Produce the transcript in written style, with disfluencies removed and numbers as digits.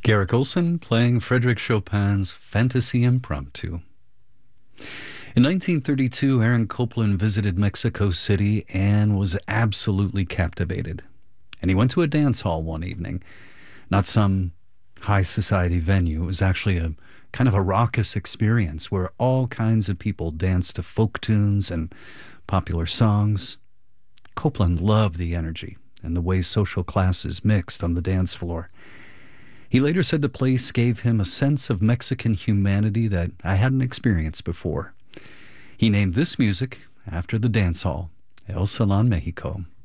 Garrick Olson playing Frédéric Chopin's Fantasy Impromptu. In 1932, Aaron Copland visited Mexico City and was absolutely captivated. And he went to a dance hall one evening, not some high society venue. It was actually a kind of a raucous experience where all kinds of people danced to folk tunes and popular songs. Copland loved the energy and the way social classes mixed on the dance floor. He later said the place gave him a sense of Mexican humanity that I hadn't experienced before. He named this music after the dance hall, El Salon Mexico.